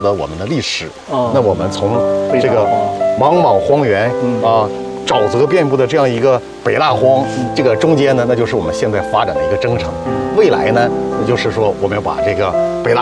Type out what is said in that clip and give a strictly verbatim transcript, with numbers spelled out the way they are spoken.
了我们的历史。 哦、 那我们从这个茫茫荒原、嗯、啊，沼泽遍布的这样一个北蜡荒，嗯、这个中间呢，那就是我们现在发展的一个征程。嗯、未来呢，那就是说我们要把这个北蜡